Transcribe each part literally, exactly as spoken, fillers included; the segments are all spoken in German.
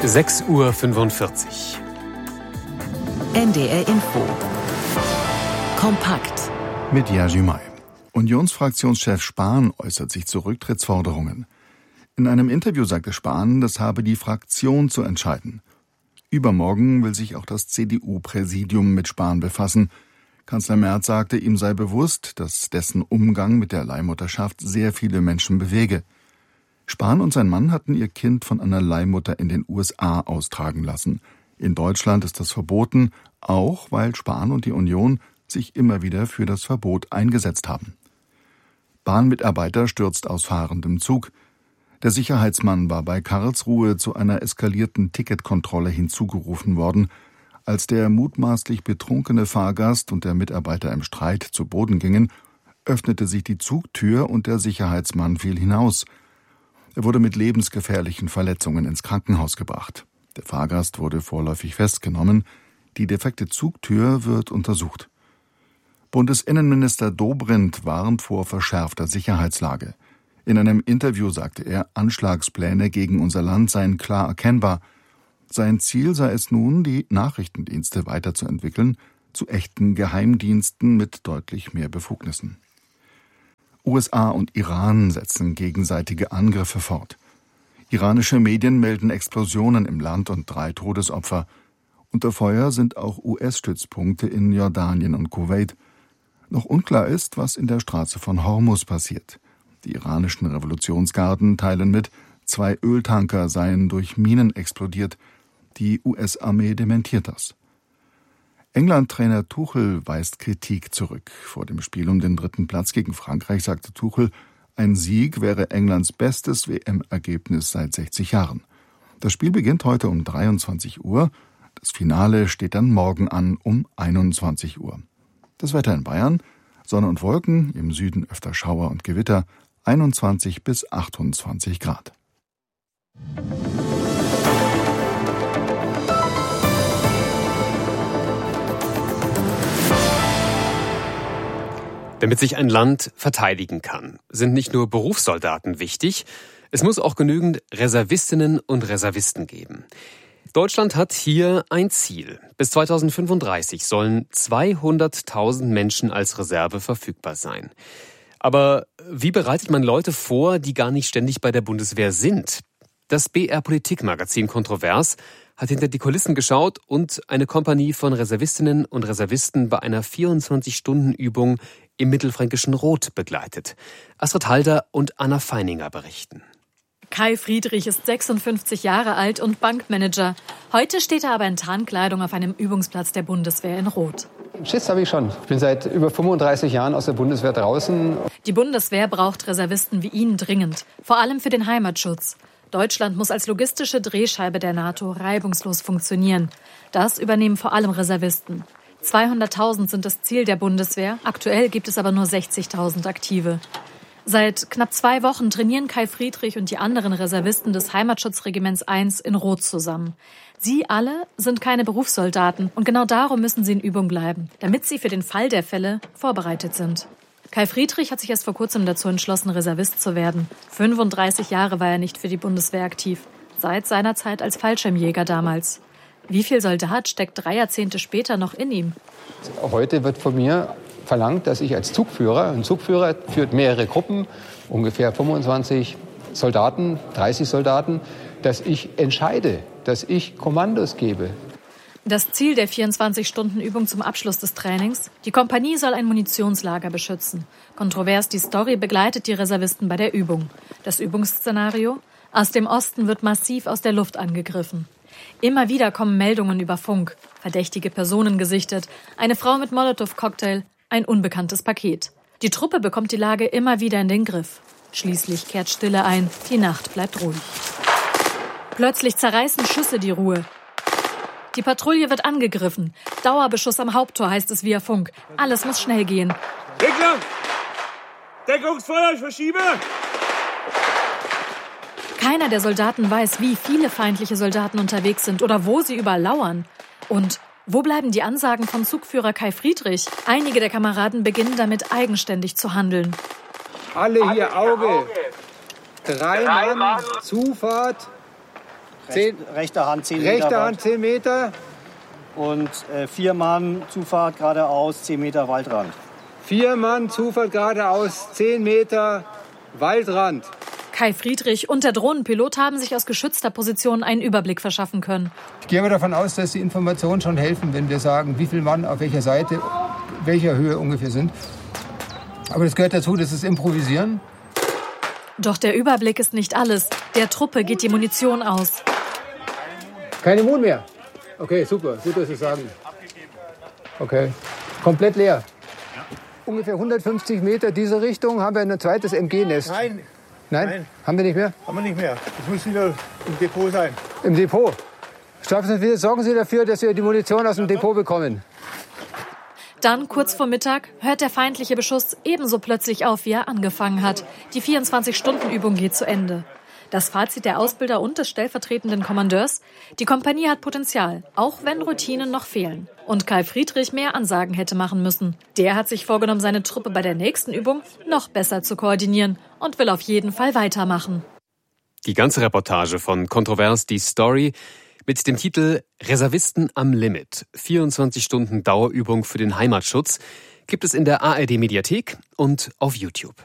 sechs Uhr fünfundvierzig. N D R Info. Kompakt. Mit Jerzy May. Unionsfraktionschef Spahn äußert sich zu Rücktrittsforderungen. In einem Interview sagte Spahn, das habe die Fraktion zu entscheiden. Übermorgen will sich auch das C D U-Präsidium mit Spahn befassen. Kanzler Merz sagte, ihm sei bewusst, dass dessen Umgang mit der Leihmutterschaft sehr viele Menschen bewege. Spahn und sein Mann hatten ihr Kind von einer Leihmutter in den U S A austragen lassen. In Deutschland ist das verboten, auch weil Spahn und die Union sich immer wieder für das Verbot eingesetzt haben. Bahnmitarbeiter stürzt aus fahrendem Zug. Der Sicherheitsmann war bei Karlsruhe zu einer eskalierten Ticketkontrolle hinzugerufen worden. Als der mutmaßlich betrunkene Fahrgast und der Mitarbeiter im Streit zu Boden gingen, öffnete sich die Zugtür und der Sicherheitsmann fiel hinaus. Er wurde mit lebensgefährlichen Verletzungen ins Krankenhaus gebracht. Der Fahrgast wurde vorläufig festgenommen. Die defekte Zugtür wird untersucht. Bundesinnenminister Dobrindt warnt vor verschärfter Sicherheitslage. In einem Interview sagte er, Anschlagspläne gegen unser Land seien klar erkennbar. Sein Ziel sei es nun, die Nachrichtendienste weiterzuentwickeln, zu echten Geheimdiensten mit deutlich mehr Befugnissen. U S A und Iran setzen gegenseitige Angriffe fort. Iranische Medien melden Explosionen im Land und drei Todesopfer. Unter Feuer sind auch U S-Stützpunkte in Jordanien und Kuwait. Noch unklar ist, was in der Straße von Hormuz passiert. Die iranischen Revolutionsgarden teilen mit, zwei Öltanker seien durch Minen explodiert. Die U S-Armee dementiert das. England-Trainer Tuchel weist Kritik zurück. Vor dem Spiel um den dritten Platz gegen Frankreich sagte Tuchel, ein Sieg wäre Englands bestes W M-Ergebnis seit sechzig Jahren. Das Spiel beginnt heute um dreiundzwanzig Uhr. Das Finale steht dann morgen an um einundzwanzig Uhr. Das Wetter in Bayern, Sonne und Wolken, im Süden öfter Schauer und Gewitter, einundzwanzig bis achtundzwanzig Grad. Damit sich ein Land verteidigen kann, sind nicht nur Berufssoldaten wichtig, es muss auch genügend Reservistinnen und Reservisten geben. Deutschland hat hier ein Ziel. Bis zweitausendfünfunddreißig sollen zweihunderttausend Menschen als Reserve verfügbar sein. Aber wie bereitet man Leute vor, die gar nicht ständig bei der Bundeswehr sind? Das B R-Politik-Magazin Kontrovers hat hinter die Kulissen geschaut und eine Kompanie von Reservistinnen und Reservisten bei einer vierundzwanzig-Stunden-Übung im mittelfränkischen Roth begleitet. Astrid Halder und Anna Feininger berichten. Kai Friedrich ist sechsundfünfzig Jahre alt und Bankmanager. Heute steht er aber in Tarnkleidung auf einem Übungsplatz der Bundeswehr in Roth. Schiss habe ich schon. Ich bin seit über fünfunddreißig Jahren aus der Bundeswehr draußen. Die Bundeswehr braucht Reservisten wie ihn dringend, vor allem für den Heimatschutz. Deutschland muss als logistische Drehscheibe der NATO reibungslos funktionieren. Das übernehmen vor allem Reservisten. zweihunderttausend sind das Ziel der Bundeswehr, aktuell gibt es aber nur sechzigtausend Aktive. Seit knapp zwei Wochen trainieren Kai Friedrich und die anderen Reservisten des Heimatschutzregiments eins in Roth zusammen. Sie alle sind keine Berufssoldaten und genau darum müssen sie in Übung bleiben, damit sie für den Fall der Fälle vorbereitet sind. Kai Friedrich hat sich erst vor kurzem dazu entschlossen, Reservist zu werden. fünfunddreißig Jahre war er nicht für die Bundeswehr aktiv, seit seiner Zeit als Fallschirmjäger damals. Wie viel Soldat steckt drei Jahrzehnte später noch in ihm? Heute wird von mir verlangt, dass ich als Zugführer, ein Zugführer führt mehrere Gruppen, ungefähr fünfundzwanzig Soldaten, dreißig Soldaten, dass ich entscheide, dass ich Kommandos gebe. Das Ziel der vierundzwanzig-Stunden-Übung zum Abschluss des Trainings: Die Kompanie soll ein Munitionslager beschützen. Kontrovers die Story begleitet die Reservisten bei der Übung. Das Übungsszenario: Aus dem Osten wird massiv aus der Luft angegriffen. Immer wieder kommen Meldungen über Funk, verdächtige Personen gesichtet, eine Frau mit Molotow-Cocktail, ein unbekanntes Paket. Die Truppe bekommt die Lage immer wieder in den Griff. Schließlich kehrt Stille ein, die Nacht bleibt ruhig. Plötzlich zerreißen Schüsse die Ruhe. Die Patrouille wird angegriffen. Dauerbeschuss am Haupttor, heißt es via Funk. Alles muss schnell gehen. Deckung! Deckungsfeuer, ich verschiebe! Keiner der Soldaten weiß, wie viele feindliche Soldaten unterwegs sind oder wo sie überall lauern. Und wo bleiben die Ansagen von Zugführer Kai Friedrich? Einige der Kameraden beginnen damit, eigenständig zu handeln. Alle hier Auge. Drei Mann, Zufahrt. Zehn, rechte Hand zehn Meter. Rechte Hand zehn Meter. Und äh, vier Mann Zufahrt geradeaus, zehn Meter Waldrand. Vier Mann Zufahrt geradeaus, zehn Meter Waldrand. Kai Friedrich und der Drohnenpilot haben sich aus geschützter Position einen Überblick verschaffen können. Ich gehe aber davon aus, dass die Informationen schon helfen, wenn wir sagen, wie viele Mann auf welcher Seite, welcher Höhe ungefähr sind. Aber das gehört dazu, das ist Improvisieren. Doch der Überblick ist nicht alles. Der Truppe geht die Munition aus. Keine Mut mehr. Okay, super. Gut, dass Sie sagen. Okay. Komplett leer. Ungefähr hundertfünfzig Meter diese Richtung haben wir ein zweites M G-Nest. Nein. Nein. Nein? Haben wir nicht mehr? Haben wir nicht mehr. Das muss wieder im Depot sein. Im Depot? Sorgen Sie dafür, dass wir die Munition aus dem Depot bekommen. Dann, kurz vor Mittag, hört der feindliche Beschuss ebenso plötzlich auf, wie er angefangen hat. Die vierundzwanzig-Stunden-Übung geht zu Ende. Das Fazit der Ausbilder und des stellvertretenden Kommandeurs: Die Kompanie hat Potenzial, auch wenn Routinen noch fehlen. Und Kai Friedrich mehr Ansagen hätte machen müssen. Der hat sich vorgenommen, seine Truppe bei der nächsten Übung noch besser zu koordinieren und will auf jeden Fall weitermachen. Die ganze Reportage von Kontrovers die Story mit dem Titel Reservisten am Limit, vierundzwanzig Stunden Dauerübung für den Heimatschutz, gibt es in der A R D-Mediathek und auf YouTube.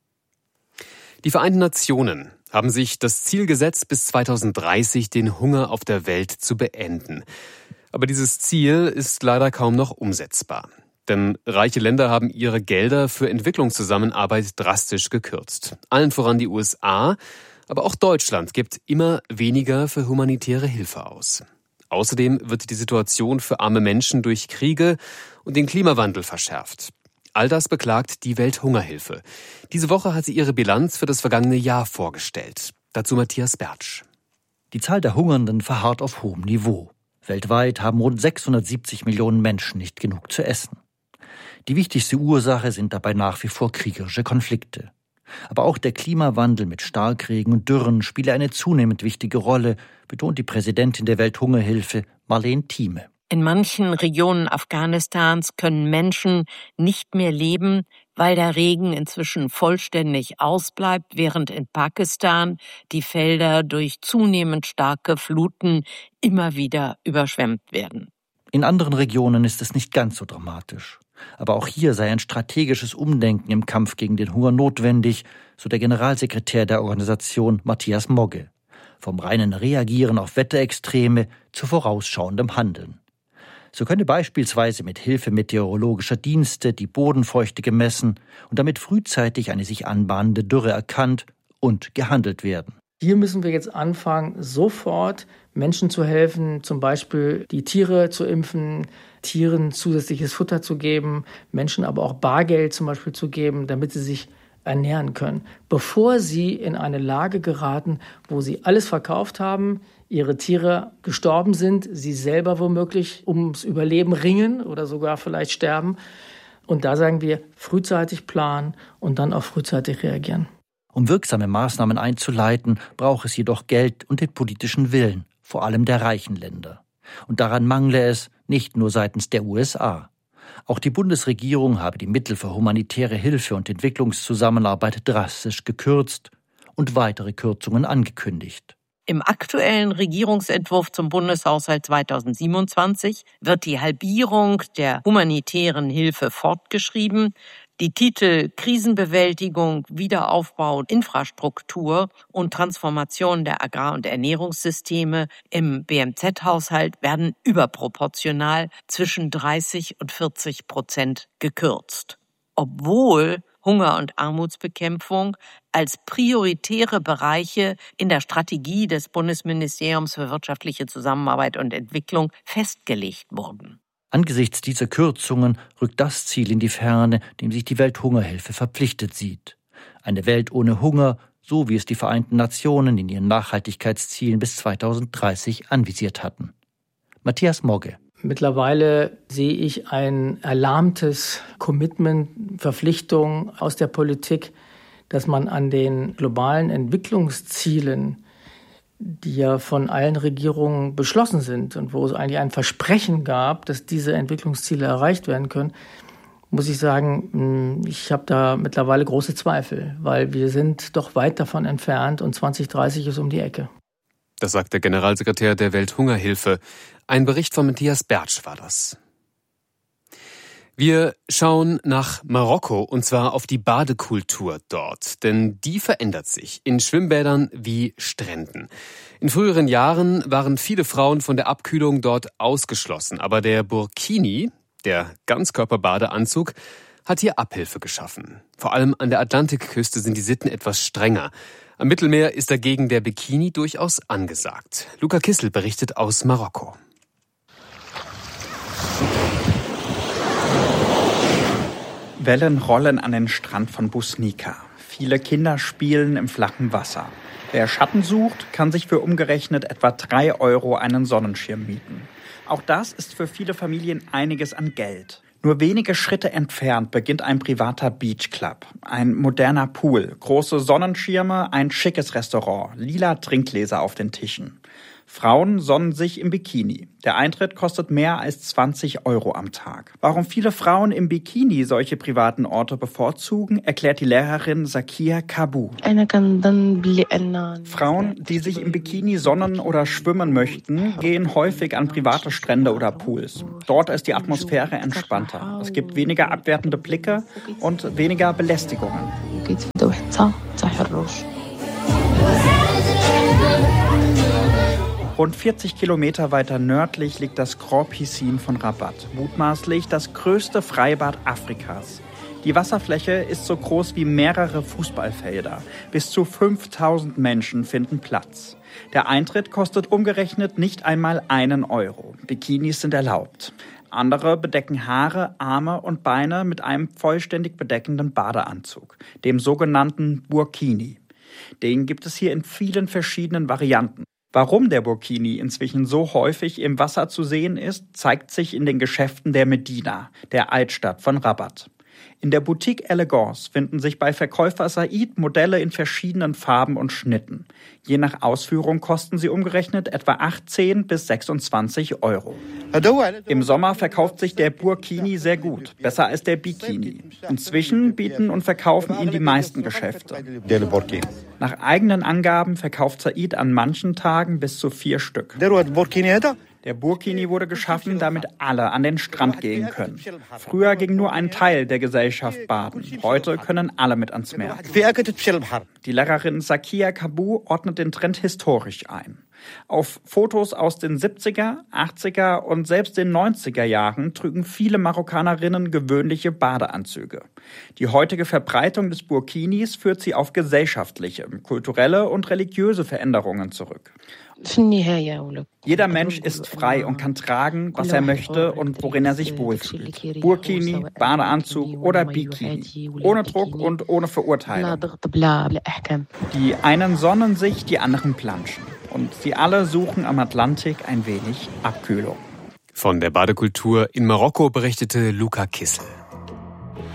Die Vereinten Nationen haben sich das Ziel gesetzt, bis zweitausenddreißig den Hunger auf der Welt zu beenden. Aber dieses Ziel ist leider kaum noch umsetzbar. Denn reiche Länder haben ihre Gelder für Entwicklungszusammenarbeit drastisch gekürzt. Allen voran die U S A, aber auch Deutschland gibt immer weniger für humanitäre Hilfe aus. Außerdem wird die Situation für arme Menschen durch Kriege und den Klimawandel verschärft. All das beklagt die Welthungerhilfe. Diese Woche hat sie ihre Bilanz für das vergangene Jahr vorgestellt. Dazu Matthias Bertsch. Die Zahl der Hungernden verharrt auf hohem Niveau. Weltweit haben rund sechshundertsiebzig Millionen Menschen nicht genug zu essen. Die wichtigste Ursache sind dabei nach wie vor kriegerische Konflikte. Aber auch der Klimawandel mit Starkregen und Dürren spiele eine zunehmend wichtige Rolle, betont die Präsidentin der Welthungerhilfe, Marlene Thieme. In manchen Regionen Afghanistans können Menschen nicht mehr leben, weil der Regen inzwischen vollständig ausbleibt, während in Pakistan die Felder durch zunehmend starke Fluten immer wieder überschwemmt werden. In anderen Regionen ist es nicht ganz so dramatisch. Aber auch hier sei ein strategisches Umdenken im Kampf gegen den Hunger notwendig, so der Generalsekretär der Organisation Matthias Mogge. Vom reinen Reagieren auf Wetterextreme zu vorausschauendem Handeln. So könne beispielsweise mit Hilfe meteorologischer Dienste die Bodenfeuchte gemessen und damit frühzeitig eine sich anbahnende Dürre erkannt und gehandelt werden. Hier müssen wir jetzt anfangen, sofort Menschen zu helfen, zum Beispiel die Tiere zu impfen, Tieren zusätzliches Futter zu geben, Menschen aber auch Bargeld zum Beispiel zu geben, damit sie sich ernähren können, bevor sie in eine Lage geraten, wo sie alles verkauft haben, ihre Tiere gestorben sind, sie selber womöglich ums Überleben ringen oder sogar vielleicht sterben. Und da sagen wir, frühzeitig planen und dann auch frühzeitig reagieren. Um wirksame Maßnahmen einzuleiten, braucht es jedoch Geld und den politischen Willen, vor allem der reichen Länder. Und daran mangle es nicht nur seitens der U S A. Auch die Bundesregierung habe die Mittel für humanitäre Hilfe und Entwicklungszusammenarbeit drastisch gekürzt und weitere Kürzungen angekündigt. Im aktuellen Regierungsentwurf zum Bundeshaushalt zweitausendsiebenundzwanzig wird die Halbierung der humanitären Hilfe fortgeschrieben. Die Titel Krisenbewältigung, Wiederaufbau, Infrastruktur und Transformation der Agrar- und Ernährungssysteme im B M Z-Haushalt werden überproportional zwischen dreißig und vierzig Prozent gekürzt. Obwohl Hunger- und Armutsbekämpfung als prioritäre Bereiche in der Strategie des Bundesministeriums für wirtschaftliche Zusammenarbeit und Entwicklung festgelegt wurden. Angesichts dieser Kürzungen rückt das Ziel in die Ferne, dem sich die Welthungerhilfe verpflichtet sieht. Eine Welt ohne Hunger, so wie es die Vereinten Nationen in ihren Nachhaltigkeitszielen bis zweitausenddreißig anvisiert hatten. Matthias Mogge. Mittlerweile sehe ich ein erlahmtes Commitment, Verpflichtung aus der Politik, dass man an den globalen Entwicklungszielen, die ja von allen Regierungen beschlossen sind und wo es eigentlich ein Versprechen gab, dass diese Entwicklungsziele erreicht werden können, muss ich sagen, ich habe da mittlerweile große Zweifel, weil wir sind doch weit davon entfernt und zwanzig dreißig ist um die Ecke. Das sagt der Generalsekretär der Welthungerhilfe. Ein Bericht von Matthias Bertsch war das. Wir schauen nach Marokko, und zwar auf die Badekultur dort, denn die verändert sich in Schwimmbädern wie Stränden. In früheren Jahren waren viele Frauen von der Abkühlung dort ausgeschlossen, aber der Burkini, der Ganzkörperbadeanzug, hat hier Abhilfe geschaffen. Vor allem an der Atlantikküste sind die Sitten etwas strenger. Am Mittelmeer ist dagegen der Bikini durchaus angesagt. Luca Kissel berichtet aus Marokko. Wellen rollen an den Strand von Bousnika. Viele Kinder spielen im flachen Wasser. Wer Schatten sucht, kann sich für umgerechnet etwa drei Euro einen Sonnenschirm mieten. Auch das ist für viele Familien einiges an Geld. Nur wenige Schritte entfernt beginnt ein privater Beachclub. Ein moderner Pool, große Sonnenschirme, ein schickes Restaurant, lila Trinkgläser auf den Tischen. Frauen sonnen sich im Bikini. Der Eintritt kostet mehr als zwanzig Euro am Tag. Warum viele Frauen im Bikini solche privaten Orte bevorzugen, erklärt die Lehrerin Zakia Kabu. Frauen, die sich im Bikini sonnen oder schwimmen möchten, gehen häufig an private Strände oder Pools. Dort ist die Atmosphäre entspannter. Es gibt weniger abwertende Blicke und weniger Belästigungen. Rund vierzig Kilometer weiter nördlich liegt das Grand Piscine von Rabat, mutmaßlich das größte Freibad Afrikas. Die Wasserfläche ist so groß wie mehrere Fußballfelder. Bis zu fünftausend Menschen finden Platz. Der Eintritt kostet umgerechnet nicht einmal einen Euro. Bikinis sind erlaubt. Andere bedecken Haare, Arme und Beine mit einem vollständig bedeckenden Badeanzug, dem sogenannten Burkini. Den gibt es hier in vielen verschiedenen Varianten. Warum der Burkini inzwischen so häufig im Wasser zu sehen ist, zeigt sich in den Geschäften der Medina, der Altstadt von Rabat. In der Boutique Elegance finden sich bei Verkäufer Said Modelle in verschiedenen Farben und Schnitten. Je nach Ausführung kosten sie umgerechnet etwa achtzehn bis sechsundzwanzig Euro. Im Sommer verkauft sich der Burkini sehr gut, besser als der Bikini. Inzwischen bieten und verkaufen ihn die meisten Geschäfte. Nach eigenen Angaben verkauft Said an manchen Tagen bis zu vier Stück. Der Burkini wurde geschaffen, damit alle an den Strand gehen können. Früher ging nur ein Teil der Gesellschaft baden. Heute können alle mit ans Meer. Die Lehrerin Zakia Kabu ordnet den Trend historisch ein. Auf Fotos aus den siebziger, achtziger und selbst den neunziger Jahren trügen viele Marokkanerinnen gewöhnliche Badeanzüge. Die heutige Verbreitung des Burkinis führt sie auf gesellschaftliche, kulturelle und religiöse Veränderungen zurück. Jeder Mensch ist frei und kann tragen, was er möchte und worin er sich wohlfühlt. Burkini, Badeanzug oder Bikini. Ohne Druck und ohne Verurteilung. Die einen sonnen sich, die anderen planschen. Und sie alle suchen am Atlantik ein wenig Abkühlung. Von der Badekultur in Marokko berichtete Luca Kissel.